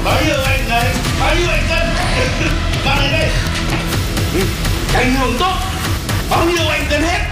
Bao nhiêu anh đấy, bao nhiêu anh cân? Vào đây đây. Ảnh hưởng tốt, bao nhiêu anh cân hết.